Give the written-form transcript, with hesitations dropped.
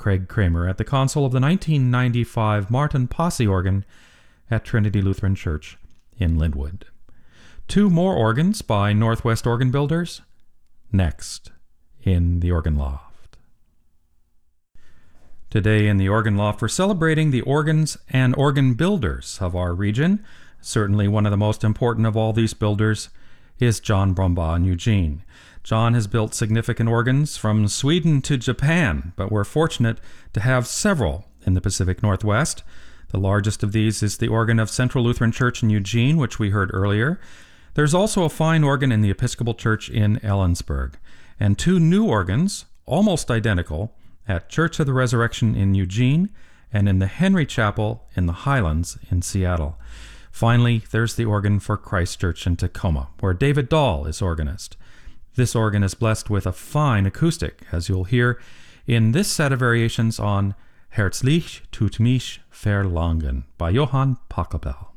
Craig Kramer at the console of the 1995 Martin Posse organ at Trinity Lutheran Church in Linwood. 2 more organs by Northwest Organ Builders, next in the Organ Loft. Today in the Organ Loft, we're celebrating the organs and organ builders of our region. Certainly one of the most important of all these builders is John Brumbaugh in Eugene. John has built significant organs from Sweden to Japan, but we're fortunate to have several in the Pacific Northwest. The largest of these is the organ of Central Lutheran Church in Eugene, which we heard earlier. There's also a fine organ in the Episcopal Church in Ellensburg, and 2 new organs, almost identical, at Church of the Resurrection in Eugene and in the Henry Chapel in the Highlands in Seattle. Finally, there's the organ for Christ Church in Tacoma, where David Dahl is organist. This organ is blessed with a fine acoustic, as you'll hear in this set of variations on Herzlich tut mich verlangen by Johann Pachelbel.